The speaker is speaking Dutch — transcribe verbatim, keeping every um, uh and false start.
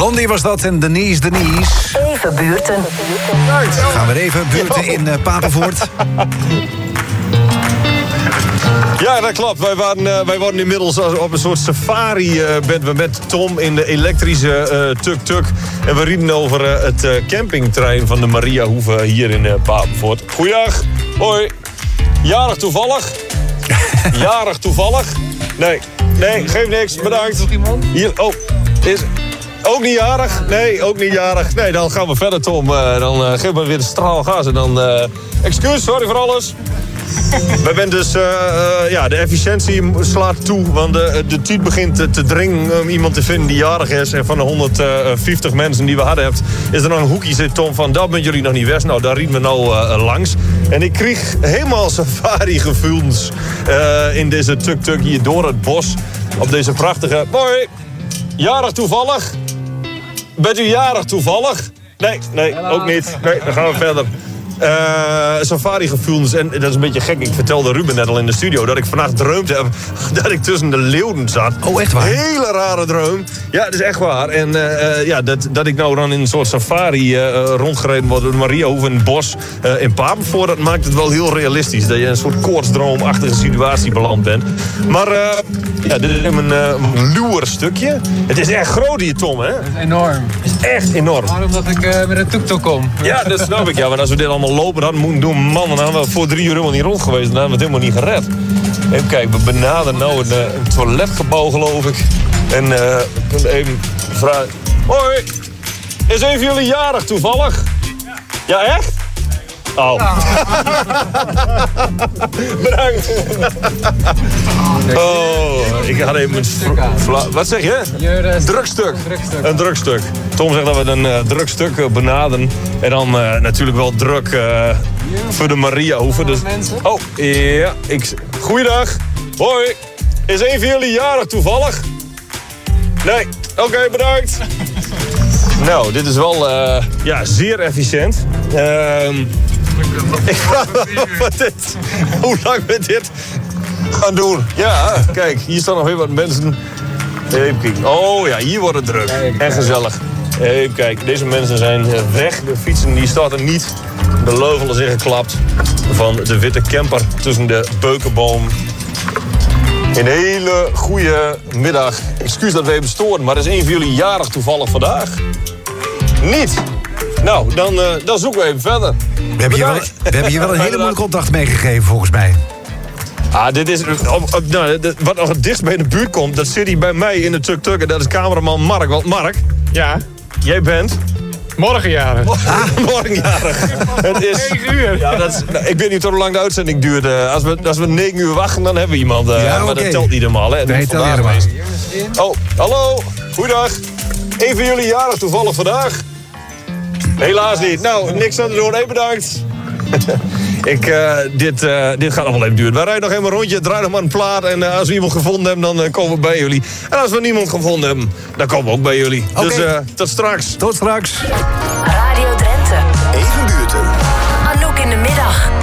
Blondie was dat en Denise, Denise. Even buurten. Dan gaan we even buurten in uh, Papenvoort. Ja, dat klopt. Wij waren, uh, wij waren inmiddels op een soort safari. Uh, bent we met Tom in de elektrische uh, tuk-tuk. En we rieden over uh, het uh, campingterrein van de Mariahoeve hier in uh, Papenvoort. Goeiedag. Hoi. Jarig toevallig? Jarig toevallig? Nee, nee, geef niks. Bedankt. Hier, oh, is... Ook niet jarig? Nee, ook niet jarig. Nee, dan gaan we verder, Tom. Uh, dan uh, geef me weer de straal gas. En dan... Uh, excuus, sorry voor alles. We zijn dus... Uh, uh, ja, de efficiëntie slaat toe. Want de, de tijd begint te, te dringen om iemand te vinden die jarig is. En van de honderdvijftig mensen die we hadden hebben... is er nog een hoekje zit, Tom, van... dat ben jullie nog niet west. Nou, daar rieden we nou uh, langs. En ik kreeg helemaal safari-gevoelens... Uh, in deze tuk-tuk hier door het bos. Op deze prachtige... Hoi, jarig toevallig? Bent u jarig toevallig? Nee, nee, ook niet. Nee, dan gaan we verder. Uh, safari-gevoelens. En dat is een beetje gek. Ik vertelde Ruben net al in de studio... dat ik vannacht droomde heb dat ik tussen de leeuwen zat. Oh, echt waar? Hele rare droom. Ja, dat is echt waar. En uh, ja, dat, dat ik nou dan in een soort safari uh, rondgereden word... door de Mariahoeve in het bos uh, in Papenvoort... dat maakt het wel heel realistisch. Dat je in een soort koortsdroomachtige situatie beland bent. Maar uh, ja, dit is een uh, luwer stukje. Het is echt groot hier, Tom, hè? Dat is enorm. Het is echt enorm. Waarom dat ik uh, met een tuk-tuk kom. Ja, dat snap ik. Ja, want als we dit allemaal lopen hadden moeten doen... man, dan hadden we voor drie uur helemaal niet rond geweest. Dan hadden we het helemaal niet gered. Even kijken, we benaderen nou een, een toiletgebouw, geloof ik. En uh, we kunnen even vragen... Hoi, is een van jullie jarig toevallig? Ja. Ja, echt? Oh. Ja. Bedankt. Oh, ik had even een... Vla- Wat zeg je? Drukstuk. Een drukstuk. Tom zegt dat we een uh, drukstuk benaderen. En dan uh, natuurlijk wel druk uh, voor de Mariahoeve. Dus... Oh, ja. Ik... Goeiedag. Hoi. Is een van jullie jarig toevallig? Nee. Oké, okay, bedankt. Nou, dit is wel uh, ja, zeer efficiënt. Uh, ik vraag me wat dit, hoe lang we dit gaan doen. Ja, kijk, hier staan nog weer wat mensen. Even kijken. Oh ja, hier wordt het druk. En gezellig. Even kijken, deze mensen zijn weg. De fietsen die staat er niet. De leuvel is ingeklapt van de witte camper tussen de beukenboom. Een hele goede middag. Excuus dat we even storen, maar is een van jullie jarig toevallig vandaag? Niet? Nou, dan, uh, dan zoeken we even verder. We hebben, je wel, we hebben je wel een hele moeilijke opdracht meegegeven, volgens mij. Ah, dit is... Op, op, nou, dit, wat nog het dichtst bij de buurt komt, dat zit hier bij mij in de tuk-tuk. En dat is cameraman Mark. Want Mark, ja, jij bent... Morgenjarig. Ah, morgenjarig. Het is... negen uur. Ja, dat is, nou, ik weet niet hoe lang de uitzending duurt. Uh, als, we, als we negen uur wachten, dan hebben we iemand. Uh, ja, maar okay. dat telt niet helemaal. Hè. Nee, telt niet helemaal. Oh, hallo. Goeiedag. Een van jullie jarig toevallig vandaag? Helaas niet. Nou, niks aan te doen. Hey, bedankt. Ik, uh, dit, uh, dit gaat nog wel even duren. Wij rijden nog even een rondje, draaien nog maar een plaat. En uh, als we iemand gevonden hebben, dan uh, komen we bij jullie. En als we niemand gevonden hebben, dan komen we ook bij jullie. Okay. Dus uh, tot straks. Tot straks. Radio Drenthe. Even buurten. Anouk in de middag.